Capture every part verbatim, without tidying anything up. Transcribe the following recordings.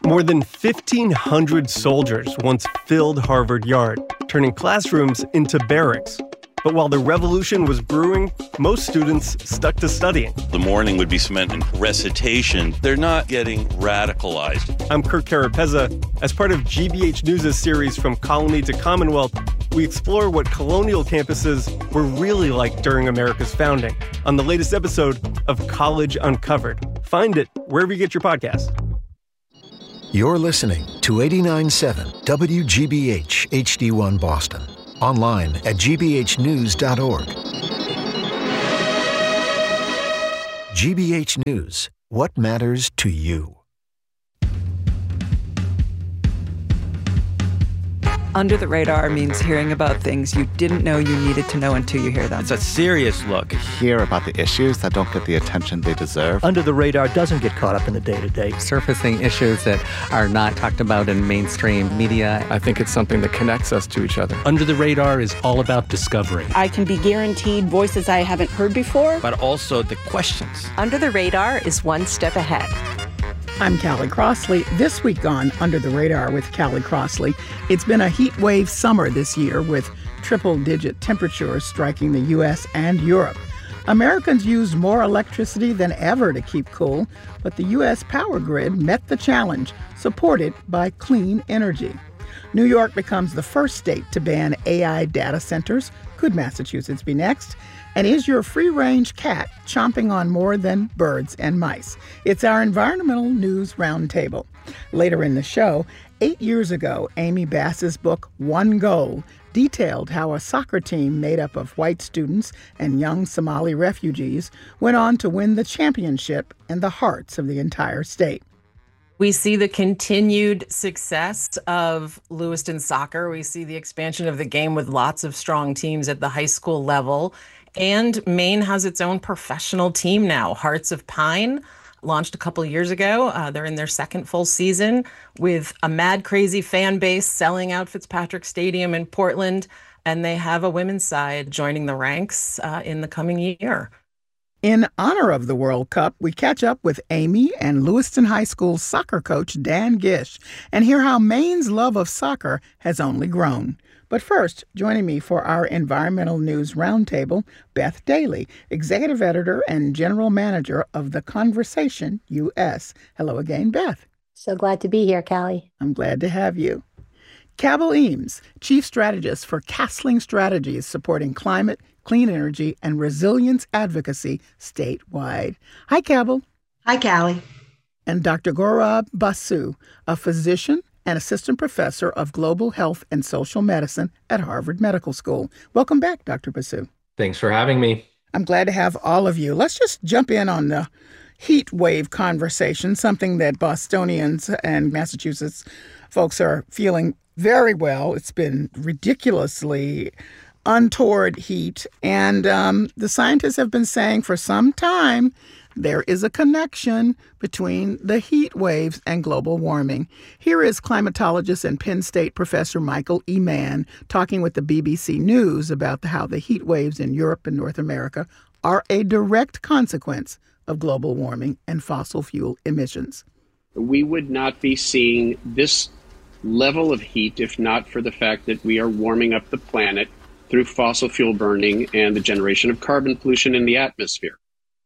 More than fifteen hundred soldiers once filled Harvard Yard, turning classrooms into barracks. But while the revolution was brewing, most students stuck to studying. The morning would be spent in recitation. They're not getting radicalized. I'm Kirk Carapezza. As part of G B H News' series From Colony to Commonwealth, we explore what colonial campuses were really like during America's founding on the latest episode of College Uncovered. Find it wherever you get your podcasts. You're listening to eighty-nine point seven W G B H H D one Boston. Online at g b h news dot org. G B H News. What matters to you? Under the radar means hearing about things you didn't know you needed to know until you hear them. It's a serious look. Hear about the issues that don't get the attention they deserve. Under the radar doesn't get caught up in the day-to-day. Surfacing issues that are not talked about in mainstream media. I think it's something that connects us to each other. Under the radar is all about discovery. I can be guaranteed voices I haven't heard before. But also the questions. Under the radar is one step ahead. I'm Callie Crossley. This week on Under the Radar with Callie Crossley, it's been a heat wave summer this year with triple-digit temperatures striking the U S and Europe. Americans used more electricity than ever to keep cool, but the U S power grid met the challenge, supported by clean energy. New York becomes the first state to ban A I data centers. Could Massachusetts be next? And is your free-range cat chomping on more than birds and mice? It's our environmental news roundtable. Later in the show, eight years ago, Amy Bass's book, One Goal, detailed how a soccer team made up of white students and young Somali refugees went on to win the championship in the hearts of the entire state. We see the continued success of Lewiston soccer. We see the expansion of the game with lots of strong teams at the high school level. And Maine has its own professional team now. Hearts of Pine launched a couple years ago. Uh, they're in their second full season with a mad, crazy fan base selling out Fitzpatrick Stadium in Portland. And they have a women's side joining the ranks uh, in the coming year. In honor of the World Cup, we catch up with Amy and Lewiston High School soccer coach Dan Gish and hear how Maine's love of soccer has only grown. But first, joining me for our Environmental News Roundtable, Beth Daly, Executive Editor and General Manager of The Conversation U S. Hello again, Beth. So glad to be here, Callie. I'm glad to have you. Cabell Eames, Chief Strategist for Castling Strategies, supporting climate, clean energy, and resilience advocacy statewide. Hi, Cabell. Hi, Callie. And Doctor Gaurav Basu, a physician and assistant professor of global health and social medicine at Harvard Medical School. Welcome back, Doctor Basu. Thanks for having me. I'm glad to have all of you. Let's just jump in on the heat wave conversation, something that Bostonians and Massachusetts folks are feeling very well. It's been ridiculously untoward heat. And um, the scientists have been saying for some time there is a connection between the heat waves and global warming. Here is climatologist and Penn State professor Michael E. Mann talking with the B B C News about how the heat waves in Europe and North America are a direct consequence of global warming and fossil fuel emissions. We would not be seeing this level of heat if not for the fact that we are warming up the planet through fossil fuel burning and the generation of carbon pollution in the atmosphere.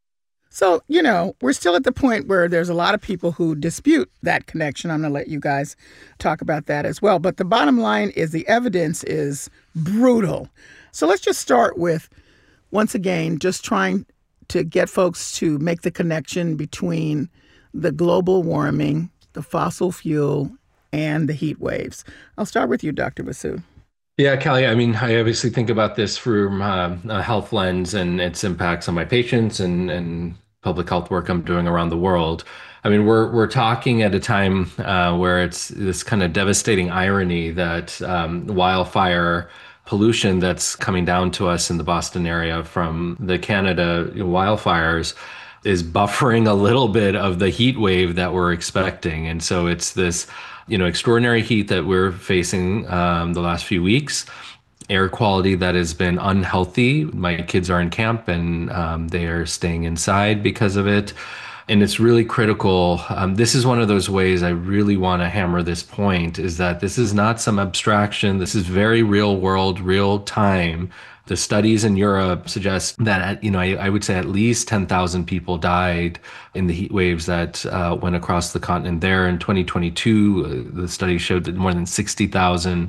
So, you know, we're still at the point where there's a lot of people who dispute that connection. I'm going to let you guys talk about that as well. But the bottom line is the evidence is brutal. So let's just start with, once again, just trying to get folks to make the connection between the global warming, the fossil fuel, and the heat waves. I'll start with you, Doctor Basu. Yeah, Callie, I mean, I obviously think about this from uh, a health lens and its impacts on my patients and, and public health work I'm doing around the world. I mean, we're we're talking at a time uh, where it's this kind of devastating irony that um, wildfire pollution that's coming down to us in the Boston area from the Canada wildfires is buffering a little bit of the heat wave that we're expecting. And so it's this, you know, extraordinary heat that we're facing um, the last few weeks, air quality that has been unhealthy. My kids are in camp and um, they are staying inside because of it. And it's really critical. Um, this is one of those ways I really want to hammer this point, is that this is not some abstraction. This is very real world, real time. The studies in Europe suggest that, you know, I, I would say at least ten thousand people died in the heat waves that uh, went across the continent there. In twenty twenty-two, uh, the study showed that more than sixty thousand.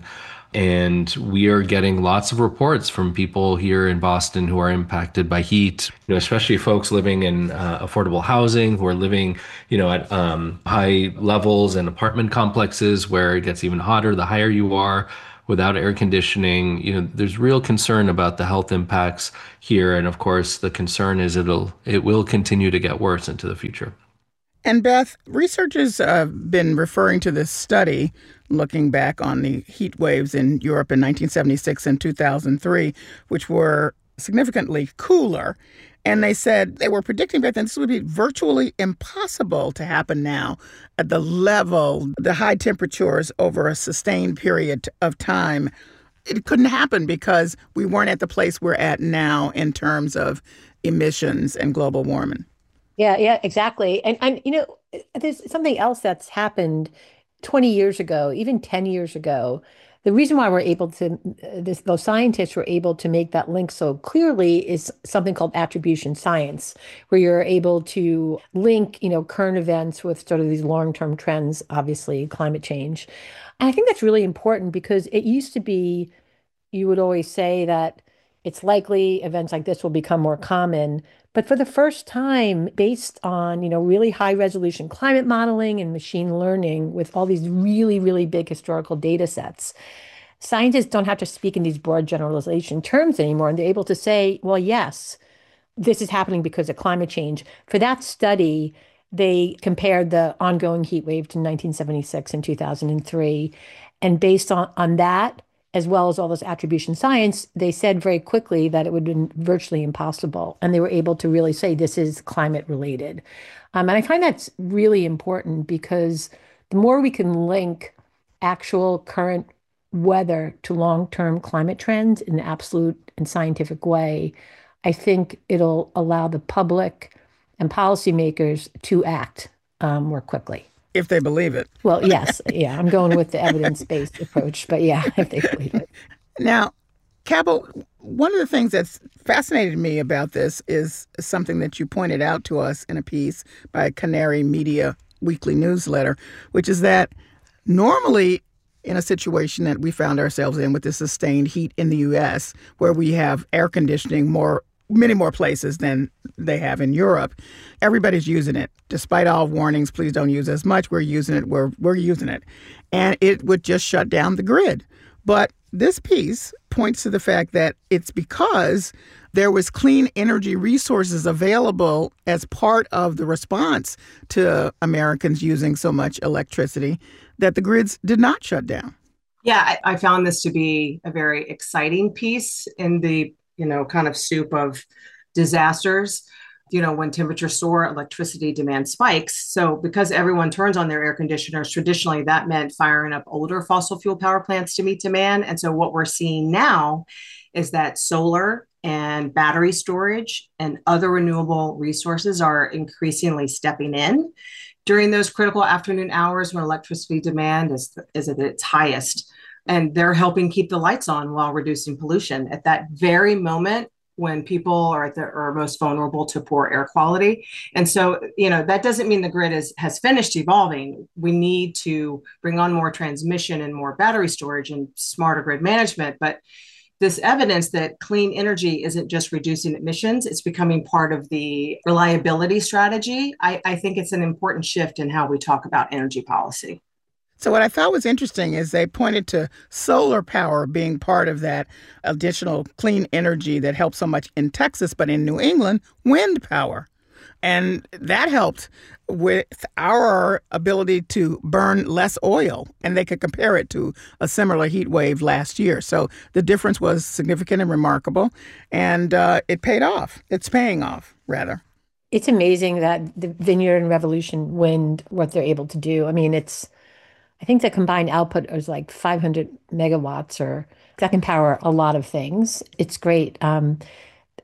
And we are getting lots of reports from people here in Boston who are impacted by heat, you know, especially folks living in uh, affordable housing, who are living, you know, at um, high levels in apartment complexes where it gets even hotter the higher you are, without air conditioning. You know, there's real concern about the health impacts here. And of course, the concern is it'll it will continue to get worse into the future. And Beth, researchers have been referring to this study looking back on the heat waves in Europe in nineteen seventy-six and two thousand three, which were significantly cooler. And they said they were predicting back then this would be virtually impossible to happen now at the level, the high temperatures over a sustained period of time. It couldn't happen because we weren't at the place we're at now in terms of emissions and global warming. Yeah, yeah, exactly. And, and, you know, there's something else that's happened twenty years ago, even ten years ago. The reason why we're able to, this, those scientists were able to make that link so clearly is something called attribution science, where you're able to link, you know, current events with sort of these long-term trends, obviously climate change. And I think that's really important because it used to be, you would always say that it's likely events like this will become more common. But for the first time, based on, you know, really high resolution climate modeling and machine learning with all these really, really big historical data sets, scientists don't have to speak in these broad generalization terms anymore. And they're able to say, well, yes, this is happening because of climate change. For that study, they compared the ongoing heat wave to nineteen seventy-six and two thousand three. And based on, on that, as well as all this attribution science, they said very quickly that it would have been virtually impossible. And they were able to really say this is climate related. Um, and I find that's really important because the more we can link actual current weather to long-term climate trends in an absolute and scientific way, I think it'll allow the public and policymakers to act um, more quickly. If they believe it. Well, yes. Yeah, I'm going with the evidence-based approach. But yeah, if they believe it. Now, Cabell, one of the things that's fascinated me about this is something that you pointed out to us in a piece by Canary Media weekly newsletter, which is that normally in a situation that we found ourselves in with the sustained heat in the U S, where we have air conditioning more many more places than they have in Europe, everybody's using it. Despite all warnings, please don't use as much. We're using it. We're, we're using it. And it would just shut down the grid. But this piece points to the fact that it's because there was clean energy resources available as part of the response to Americans using so much electricity that the grids did not shut down. Yeah, I, I found this to be a very exciting piece in the you know, kind of soup of disasters. You know, when temperatures soar, electricity demand spikes. So because everyone turns on their air conditioners, traditionally that meant firing up older fossil fuel power plants to meet demand. And so what we're seeing now is that solar and battery storage and other renewable resources are increasingly stepping in during those critical afternoon hours when electricity demand is, is at its highest. And they're helping keep the lights on while reducing pollution at that very moment when people are at the are most vulnerable to poor air quality. And so, you know, that doesn't mean the grid is, has finished evolving. We need to bring on more transmission and more battery storage and smarter grid management. But this evidence that clean energy isn't just reducing emissions, it's becoming part of the reliability strategy. I, I think it's an important shift in how we talk about energy policy. So what I thought was interesting is they pointed to solar power being part of that additional clean energy that helped so much in Texas, but in New England, wind power. And that helped with our ability to burn less oil. And they could compare it to a similar heat wave last year. So the difference was significant and remarkable. And uh, it paid off. It's paying off, rather. It's amazing that the Vineyard and Revolution Wind, what they're able to do. I mean, it's I think the combined output is like five hundred megawatts, or that can power a lot of things. It's great. Um,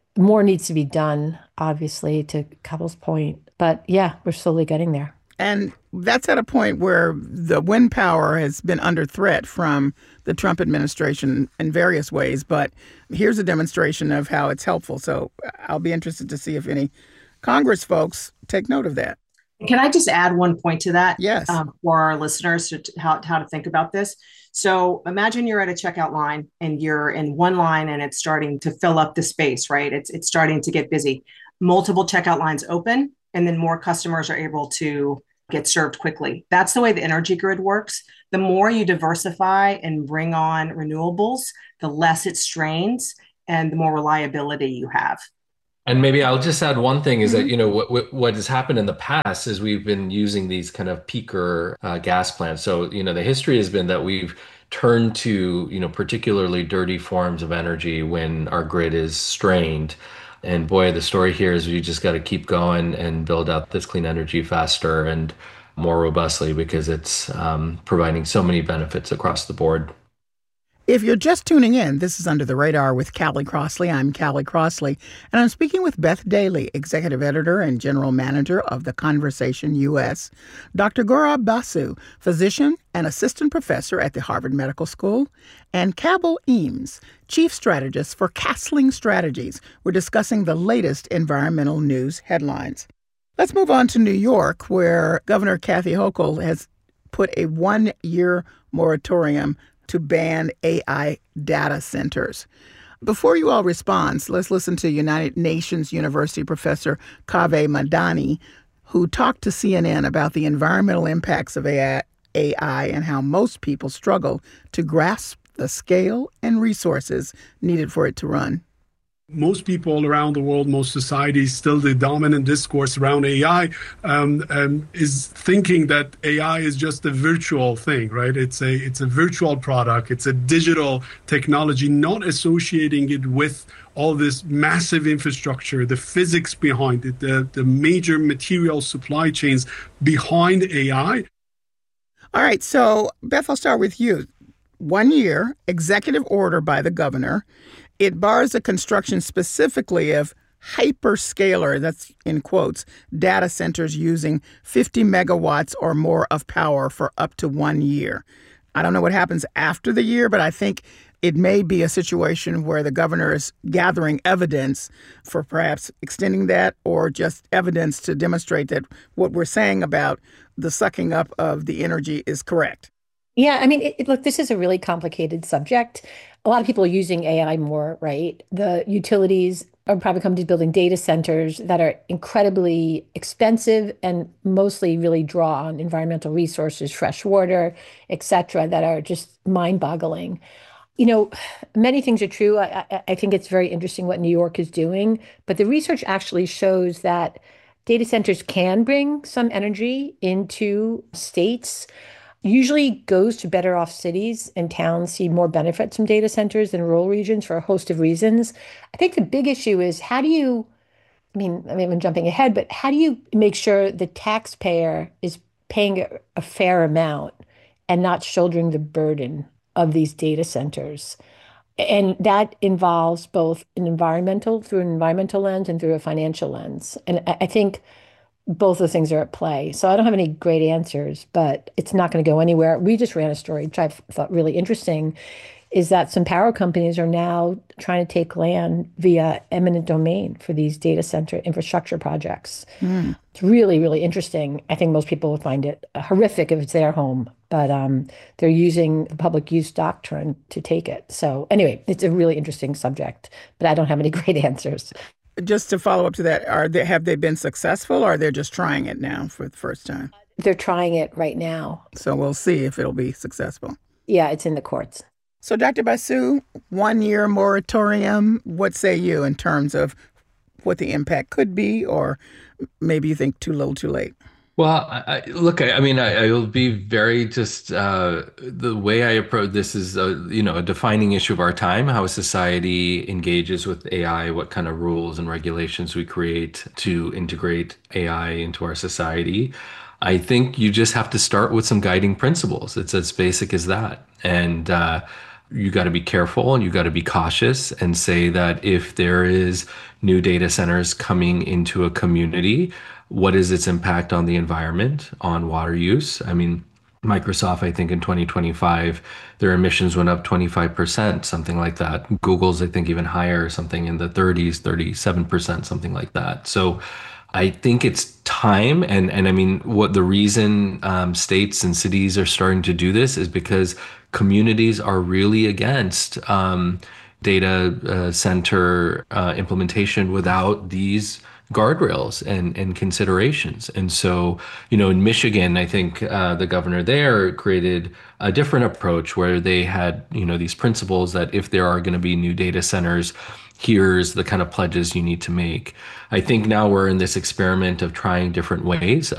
more needs to be done, obviously, to Kabal's point. But yeah, we're slowly getting there. And that's at a point where the wind power has been under threat from the Trump administration in various ways. But here's a demonstration of how it's helpful. So I'll be interested to see if any Congress folks take note of that. Can I just add one point to that? Yes. Um, for our listeners to how, how to think about this. So imagine you're at a checkout line and you're in one line and it's starting to fill up the space, right? It's it's starting to get busy. Multiple checkout lines open, and then more customers are able to get served quickly. That's the way the energy grid works. The more you diversify and bring on renewables, the less it strains and the more reliability you have. And maybe I'll just add one thing is mm-hmm. that, you know, what what has happened in the past is we've been using these kind of peaker uh, gas plants. So, you know, the history has been that we've turned to, you know, particularly dirty forms of energy when our grid is strained. And boy, the story here is we just got to keep going and build out this clean energy faster and more robustly because it's um, providing so many benefits across the board. If you're just tuning in, this is Under the Radar with Callie Crossley. I'm Callie Crossley, and I'm speaking with Beth Daly, Executive Editor and General Manager of The Conversation U S, Doctor Gaurav Basu, Physician and Assistant Professor at the Harvard Medical School, and Cabell Eames, Chief Strategist for Castling Strategies. We're discussing the latest environmental news headlines. Let's move on to New York, where Governor Kathy Hochul has put a one-year moratorium to ban A I data centers. Before you all respond, let's listen to United Nations University professor Kaveh Madani, who talked to C N N about the environmental impacts of A I and how most people struggle to grasp the scale and resources needed for it to run. Most people around the world, most societies, still the dominant discourse around A I um, um, is thinking that A I is just a virtual thing, right? It's a it's a virtual product. It's a digital technology, not associating it with all this massive infrastructure, the physics behind it, the, the major material supply chains behind A I. All right. So, Beth, I'll start with you. One year, executive order by the governor. It bars the construction specifically of hyperscaler, that's in quotes, data centers using fifty megawatts or more of power for up to one year. I don't know what happens after the year, but I think it may be a situation where the governor is gathering evidence for perhaps extending that or just evidence to demonstrate that what we're saying about the sucking up of the energy is correct. Yeah, I mean, it, look, this is a really complicated subject. A lot of people are using A I more, right? The utilities are private companies building data centers that are incredibly expensive and mostly really draw on environmental resources, fresh water, et cetera, that are just mind-boggling. You know, many things are true. I, I, I think it's very interesting what New York is doing, but the research actually shows that data centers can bring some energy into states. Usually goes to better off cities and towns, see more benefits from data centers than rural regions for a host of reasons. I think the big issue is how do you, I mean, I mean, I'm jumping ahead, but how do you make sure the taxpayer is paying a, a fair amount and not shouldering the burden of these data centers? And that involves both an environmental, through an environmental lens and through a financial lens. And I, I think both of things are at play. So I don't have any great answers, but it's not going to go anywhere. We just ran a story, which I thought really interesting, is that some power companies are now trying to take land via eminent domain for these data center infrastructure projects. Mm. It's really, really interesting. I think most people would find it horrific if it's their home, but um, they're using the public use doctrine to take it. So anyway, it's a really interesting subject, but I don't have any great answers. Just to follow up to that, are they, have they been successful or are they just trying it now for the first time? They're trying it right now. So we'll see if it'll be successful. Yeah, it's in the courts. So Doctor Basu, one-year moratorium, what say you in terms of what the impact could be, or maybe you think too little, too late? Well, I, look, I, I mean, I, I will be very just uh, the way I approach this is, a, you know, a defining issue of our time, how a society engages with A I, what kind of rules and regulations we create to integrate A I into our society. I think you just have to start with some guiding principles. It's as basic as that. And uh, you got to be careful and you got to be cautious and say that if there is new data centers coming into a community, what is its impact on the environment, on water use? I mean, Microsoft, I think in twenty twenty-five, their emissions went up twenty-five percent, something like that. Google's, I think, even higher, something in the thirties, thirty-seven percent, something like that. So I think it's time. And, and I mean, what the reason um, states and cities are starting to do this is because communities are really against um, data uh, center uh, implementation without these guardrails and, and considerations. And so, you know, in Michigan, I think uh, the governor there created a different approach where they had, you know, these principles that if there are going to be new data centers, here's the kind of pledges you need to make. I think now we're in this experiment of trying different ways